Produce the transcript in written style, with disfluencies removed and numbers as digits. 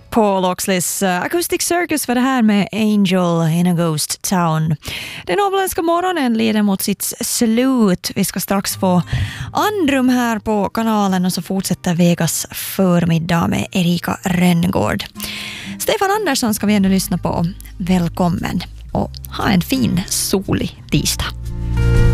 Paul Oxleys Acoustic Circus var det här med Angel in a Ghost Town. Den åboländska morgonen lider mot sitt slut. Vi ska strax få andrum här på kanalen och så fortsätter Vegas förmiddag med Erika Rönngård. Stefan Andersson ska vi ändå lyssna på. Välkommen och ha en fin solig tisdag.